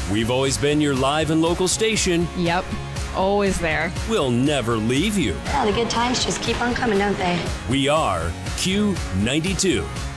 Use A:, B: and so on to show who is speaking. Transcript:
A: We've always been your live and local station.
B: Yep, always there.
A: We'll never leave you.
C: Yeah, the good times just keep on coming, don't they?
A: We are Q92.